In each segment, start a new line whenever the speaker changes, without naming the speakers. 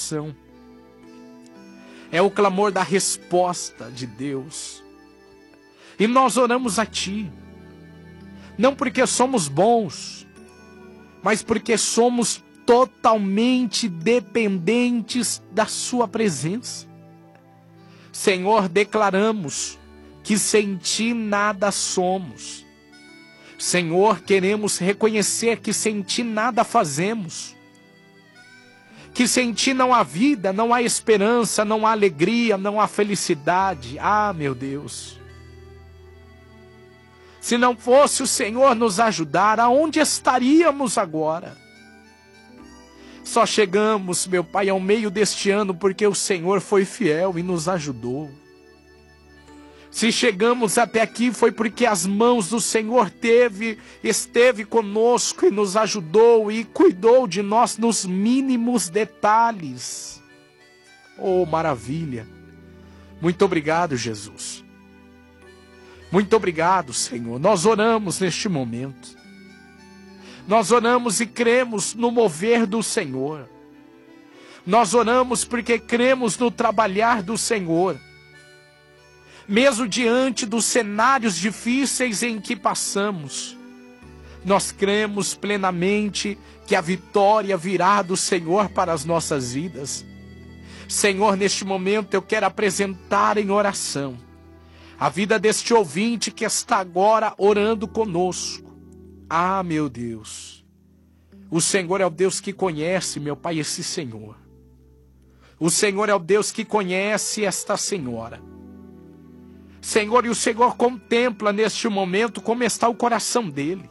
oração. É o clamor da resposta de Deus. E nós oramos a Ti, não porque somos bons, mas porque somos totalmente dependentes da Sua presença. Senhor, declaramos que sem Ti nada somos. Senhor, queremos reconhecer que sem Ti nada fazemos. Que sem Ti não há vida, não há esperança, não há alegria, não há felicidade. Ah, meu Deus! Se não fosse o Senhor nos ajudar, aonde estaríamos agora? Só chegamos, meu Pai, ao meio deste ano porque o Senhor foi fiel e nos ajudou. Se chegamos até aqui foi porque as mãos do Senhor esteve conosco e nos ajudou e cuidou de nós nos mínimos detalhes. Oh, maravilha! Muito obrigado, Jesus. Muito obrigado, Senhor. Nós oramos neste momento. Nós oramos e cremos no mover do Senhor. Nós oramos porque cremos no trabalhar do Senhor. Mesmo diante dos cenários difíceis em que passamos, nós cremos plenamente que a vitória virá do Senhor para as nossas vidas. Senhor, neste momento eu quero apresentar em oração a vida deste ouvinte que está agora orando conosco. Ah, meu Deus, o Senhor é o Deus que conhece, meu Pai, esse Senhor. O Senhor é o Deus que conhece esta senhora. Senhor, e o Senhor contempla neste momento como está o coração dele.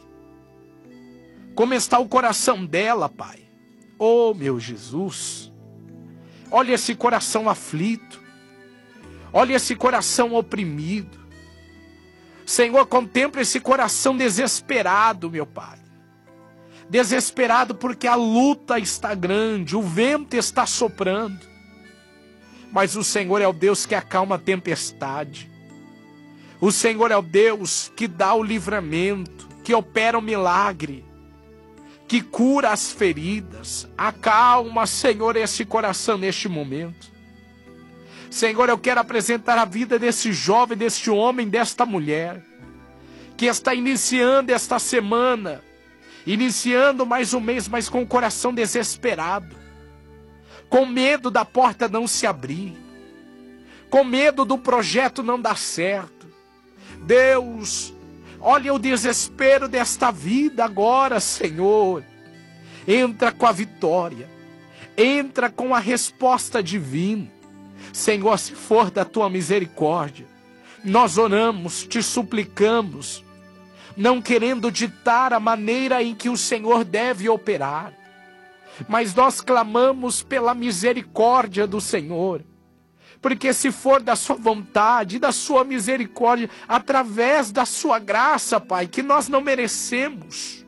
Como está o coração dela, Pai. Oh, meu Jesus. Olha esse coração aflito. Olha esse coração oprimido. Senhor, contempla esse coração desesperado, meu Pai. Desesperado porque a luta está grande, o vento está soprando. Mas o Senhor é o Deus que acalma a tempestade. O Senhor é o Deus que dá o livramento, que opera o milagre, que cura as feridas. Acalma, Senhor, esse coração neste momento. Senhor, eu quero apresentar a vida desse jovem, deste homem, desta mulher, que está iniciando esta semana, iniciando mais um mês, mas com o coração desesperado, com medo da porta não se abrir, com medo do projeto não dar certo. Deus, olha o desespero desta vida agora, Senhor. Entra com a vitória, entra com a resposta divina. Senhor, se for da tua misericórdia, nós oramos, te suplicamos, não querendo ditar a maneira em que o Senhor deve operar, mas nós clamamos pela misericórdia do Senhor, porque se for da sua vontade, da sua misericórdia, através da sua graça, Pai, que nós não merecemos,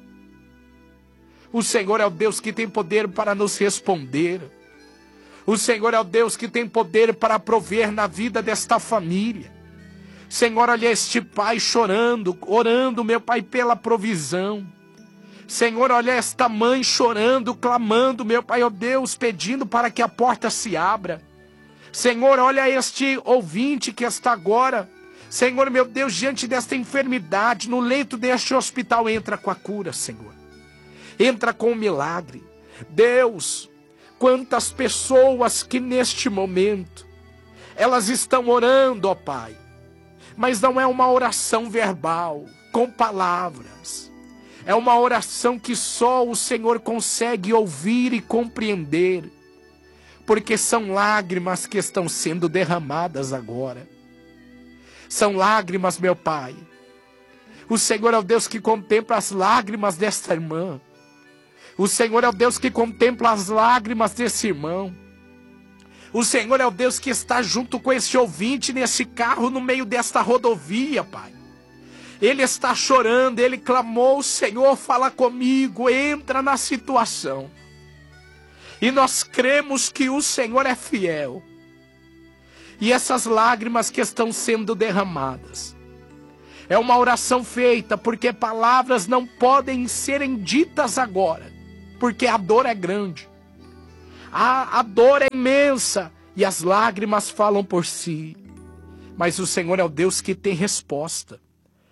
o Senhor é o Deus que tem poder para nos responder. O Senhor é o Deus que tem poder para prover na vida desta família. Senhor, olha este pai chorando, orando, meu Pai, pela provisão. Senhor, olha esta mãe chorando, clamando, meu Pai, ó Deus, pedindo para que a porta se abra. Senhor, olha este ouvinte que está agora, Senhor, meu Deus, diante desta enfermidade, no leito deste hospital, entra com a cura, Senhor. Entra com o milagre. Deus, quantas pessoas que neste momento, elas estão orando, ó Pai, mas não é uma oração verbal, com palavras. É uma oração que só o Senhor consegue ouvir e compreender, porque são lágrimas que estão sendo derramadas agora. São lágrimas, meu Pai. O Senhor é o Deus que contempla as lágrimas desta irmã. O Senhor é o Deus que contempla as lágrimas desse irmão. O Senhor é o Deus que está junto com esse ouvinte nesse carro no meio desta rodovia, Pai. Ele está chorando, ele clamou, Senhor, fala comigo, entra na situação. E nós cremos que o Senhor é fiel. E essas lágrimas que estão sendo derramadas, é uma oração feita porque palavras não podem serem ditas agora, porque a dor é grande. a dor é imensa e as lágrimas falam por si. Mas o Senhor é o Deus que tem resposta.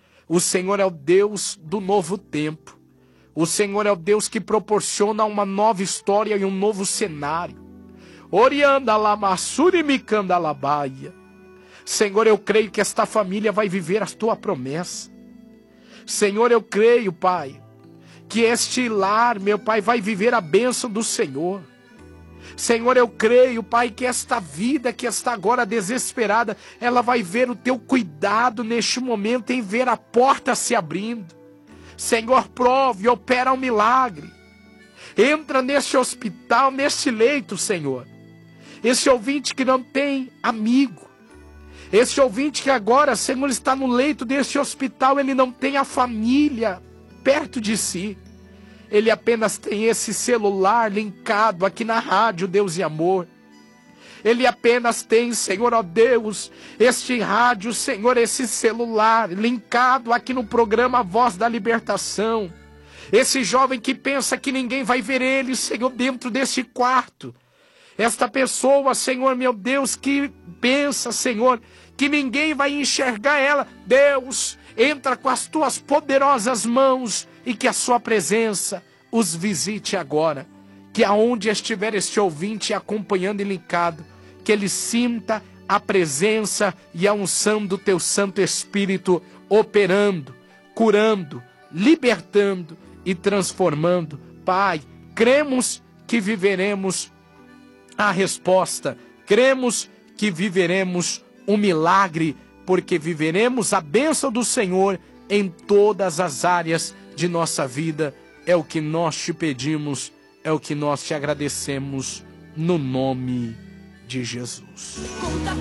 O Senhor é o Deus do novo tempo. O Senhor é o Deus que proporciona uma nova história e um novo cenário. Orianda lamassuri micanda labaia. Senhor, eu creio que esta família vai viver a tua promessa. Senhor, eu creio, Pai, que este lar, meu Pai, vai viver a bênção do Senhor. Senhor, eu creio, Pai, que esta vida que está agora desesperada, ela vai ver o teu cuidado neste momento em ver a porta se abrindo. Senhor, prove e opera um milagre. Entra neste hospital, neste leito, Senhor. Esse ouvinte que não tem amigo. Esse ouvinte que agora, Senhor, está no leito deste hospital, ele não tem a família perto de si. Ele apenas tem esse celular linkado aqui na rádio Deus e Amor. Ele apenas tem, Senhor, ó Deus, este rádio, Senhor, esse celular linkado aqui no programa Voz da Libertação. Esse jovem que pensa que ninguém vai ver ele, Senhor, dentro desse quarto. Esta pessoa, Senhor, meu Deus, que pensa, Senhor, que ninguém vai enxergar ela. Deus, entra com as tuas poderosas mãos e que a sua presença os visite agora. Que aonde estiver este ouvinte acompanhando e linkado, que ele sinta a presença e a unção do teu Santo Espírito operando, curando, libertando e transformando. Pai, cremos que viveremos a resposta, cremos que viveremos um milagre, porque viveremos a bênção do Senhor em todas as áreas de nossa vida. É o que nós te pedimos, é o que nós te agradecemos, no nome de Jesus.